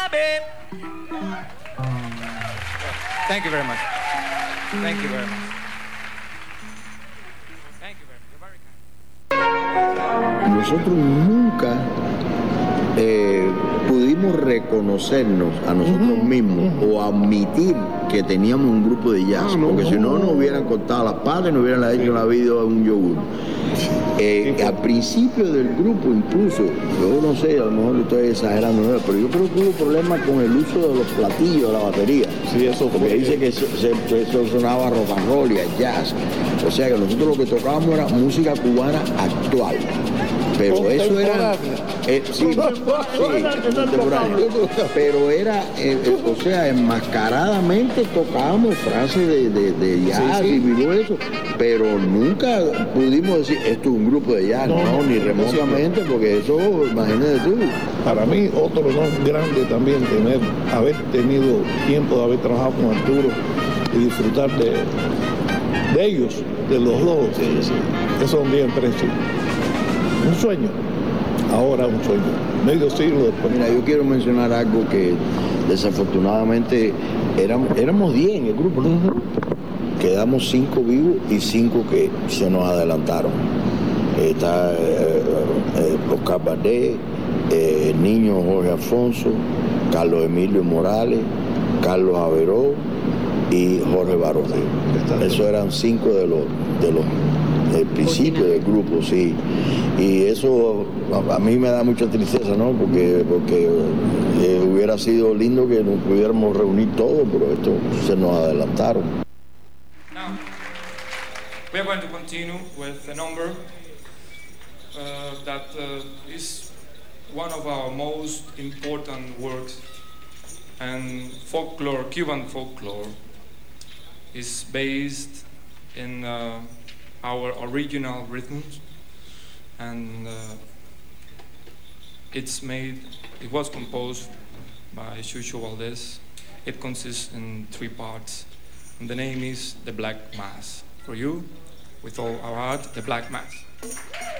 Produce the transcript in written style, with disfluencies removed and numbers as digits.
baby. Thank you very much. Thank you very much. Thank you very much. You're very kind. Nosotros nunca pudimos reconocernos a nosotros mismos o admitir que teníamos un grupo de jazz, porque si no nos hubieran cortado las patas y nos hubieran hecho la vida a un yogur. Al principio del grupo incluso, yo no sé, a lo mejor estoy exagerando, ¿no? Pero yo creo que hubo problemas con el uso de los platillos de la batería. Sí, eso porque dice que eso sonaba rock and roll y a jazz. O sea que nosotros lo que tocábamos era música cubana actual. Pero eso era... sí, contemporáneo. Pero era, o sea, enmascaradamente tocábamos frases de jazz y vivo eso. Pero nunca pudimos decir, esto es un grupo de jazz, no ni remotamente, porque eso, imagínate tú. Para mí, otro honor grande también haber tenido tiempo de haber trabajado con Arturo y disfrutar de ellos, de los dos. Sí. Eso es un bien precio. Un sueño, ahora un sueño, medio siglo después. Mira, yo quiero mencionar algo que desafortunadamente éramos 10 en el grupo, ¿no? Quedamos 5 vivos y 5 que se nos adelantaron. Está Oscar Valdés, el niño Jorge Alfonso, Carlos Emilio Morales, Carlos Averó y Jorge Barón. Esos eran 5 de los del principio del grupo, sí. Y eso a mí me da mucha tristeza, ¿no? Porque hubiera sido lindo que nos pudiéramos reunir todos, pero esto se nos adelantaron. Now, we are going to continue with a number that is one of our most important works, and folklore, Cuban folklore, is based in our original rhythms, and it was composed by Chucho Valdés. It consists in 3 parts, and the name is The Black Mass. For you, with all our heart, The Black Mass.